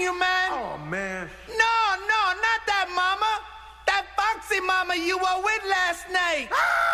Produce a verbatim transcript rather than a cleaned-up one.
you, man. Oh, man. No, no, not that mama. That foxy mama you were with last night.